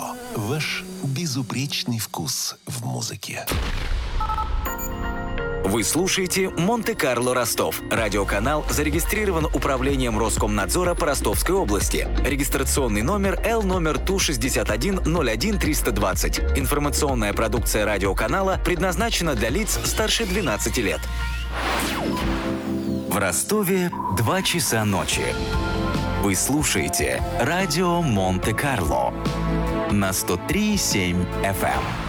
Монте-Карло. Ваш безупречный вкус в музыке. Вы слушаете «Монте-Карло Ростов». Радиоканал зарегистрирован Управлением Роскомнадзора по Ростовской области. Регистрационный номер Л номер Ту-61-01-320. Информационная продукция радиоканала предназначена для лиц старше 12 лет. В Ростове 2 часа ночи. Вы слушаете радио Монте-Карло на 103,7 FM.